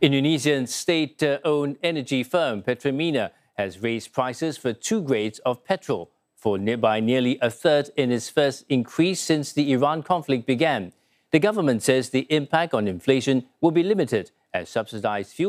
Indonesian state-owned energy firm Pertamina has raised prices for two grades of petrol by nearly a third in its first increase since the Iran conflict began. The government says the impact on inflation will be limited as subsidized fuel